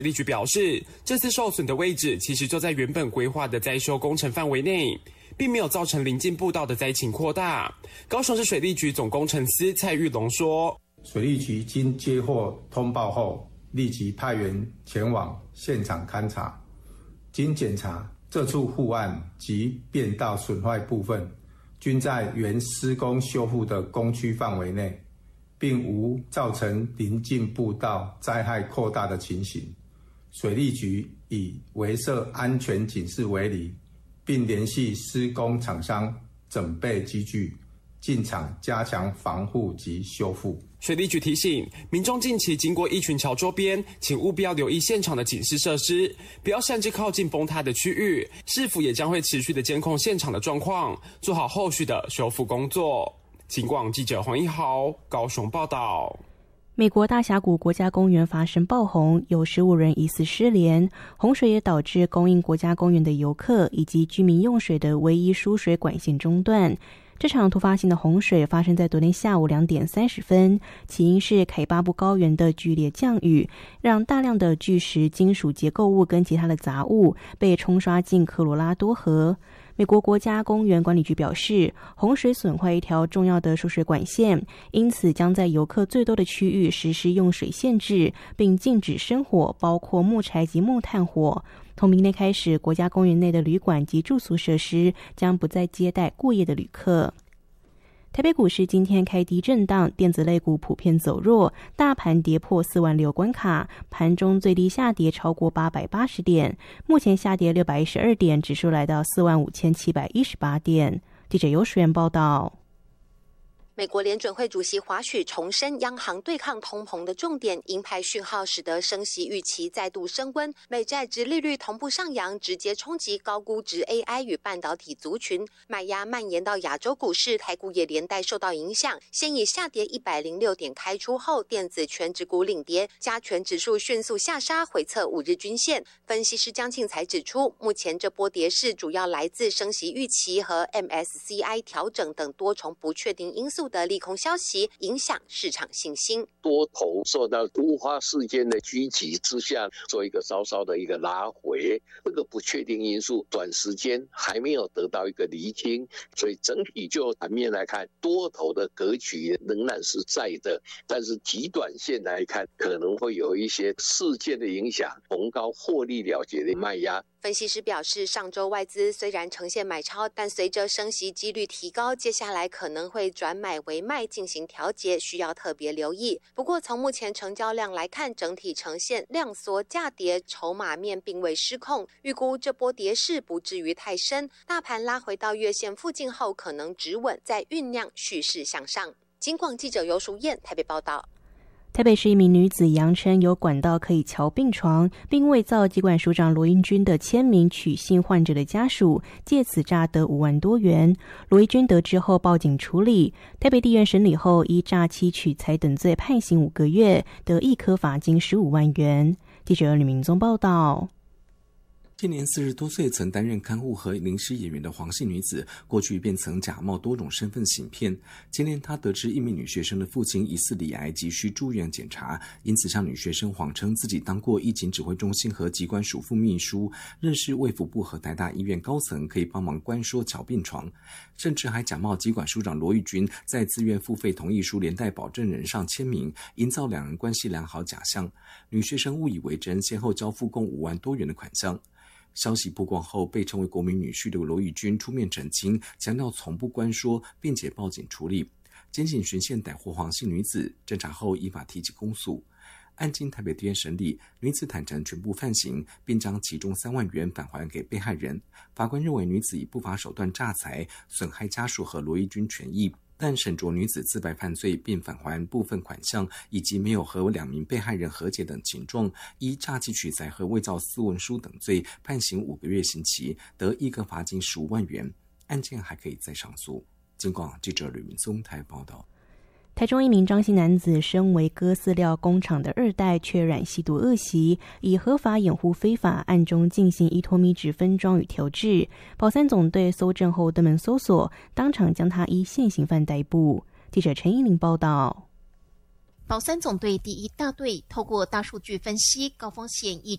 水利局表示，这次受损的位置其实就在原本规划的灾修工程范围内，并没有造成邻近步道的灾情扩大。高雄市水利局总工程司蔡玉龙说， 水利局经接获通报后，立即派员前往现场勘查，经检查，这处护岸及变道损坏部分均在原施工修复的工区范围内，并无造成邻近步道灾害扩大的情形。水利局以围设安全警示为理，并联系施工厂商整备机具，进场加强防护及修复。 水利局提醒民众，近期经过一群桥周边，请务必要留意现场的警示设施，不要擅自靠近崩塌的区域。市府也将会持续的监控现场的状况，做好后续的修复工作。警广记者黄一豪高雄报道。 美国大峡谷国家公园发生暴洪，有15人疑似失联，洪水也导致供应国家公园的游客以及居民用水的唯一输水管线中断。这场突发性的洪水发生在昨天下午2点30分，起因是凯巴布高原的剧烈降雨，让大量的巨石、金属结构物跟其他的杂物被冲刷进科罗拉多河。美国国家公园管理局表示，洪水损坏一条重要的输水管线，因此将在游客最多的区域实施用水限制，并禁止生火，包括木柴及木炭火。从明天开始，国家公园内的旅馆及住宿设施将不再接待过夜的旅客。台北股市今天开低震荡，电子类股普遍走弱，大盘跌破46000关卡，盘中最低下跌超过880点，目前下跌612点，指数来到45718点。记者尤淑媛报道。 美国联准会主席华许重申央行对抗通膨的重点，鹰派讯号使得升息预期再度升温，美债殖利率同步上扬，直接冲击高估值 AI 与半导体族群，卖压蔓延到亚洲股市，台股也连带受到影响。先以下跌106点开出后，电子全指股领跌，加权指数迅速下杀，回测5日均线。分析师江庆才指出，目前这波跌势主要来自升息预期和 MSCI 调整等多重不确定因素的利空消息，影响市场信心。 多头受到突发事件的狙击之下，做一个稍稍的一个拉回，这个不确定因素短时间还没有得到一个厘清，所以整体就盘面来看，多头的格局仍然是在的，但是极短线来看，可能会有一些事件的影响，逢高获利了结的卖压。 分析师表示，上周外资虽然呈现买超，但随着升息几率提高，接下来可能会转买为卖进行调节，需要特别留意。不过从目前成交量来看，整体呈现量缩价跌，筹码面并未失控，预估这波跌势不至于太深，大盘拉回到月线附近后可能止稳，再酝酿蓄势向上。警广记者尤淑燕台北报道。 台北市一名女子扬称有管道可以瞧病床，并伪造疾管署长罗英军的签名取信患者的家属，借此诈得5万多元。罗英军得知后报警处理，台北地院审理后依诈欺取财等罪判刑5个月，得一科罚金15万元。记者吕明宗报道。 今年40多岁，曾担任看护和临时演员的黄姓女子，过去便曾假冒多种身份行骗。今年她得知一名女学生的父亲疑似罹癌，急需住院检查，因此向女学生谎称自己当过疫情指挥中心和疾管署副秘书，认识卫福部和台大医院高层，可以帮忙关说瞧病床，甚至还假冒疾管署长罗玉军在自愿付费同意书连带保证人上签名，营造两人关系良好假象。女学生误以为真，先后交付共5万多元的款项。消息曝光后，被称为国民女婿的罗玉军出面澄清，强调从不关说，并且报警处理。检警循线逮获黄姓女子，侦查后依法提起公诉。案经台北地院审理，女子坦承全部犯行，并将其中3万元返还给被害人。法官认为女子以不法手段诈财，损害家属和罗玉军权益，但审酌女子自白犯罪并返还部分款项，以及没有和2名被害人和解等情状，依诈欺取财和伪造私文书等罪判刑5个月刑期，得一个罚金15万元。案件还可以再上诉。警广记者吕明宗台报道。 台中一名张姓男子身为割饲料工厂的2代，却染吸毒恶习，以合法掩护非法，暗中进行依托咪酯分装与调制。保三总队搜证后登门搜索，当场将他依现行犯逮捕。记者陈依玲报道。 保三总队第1大队透过大数据分析高风险易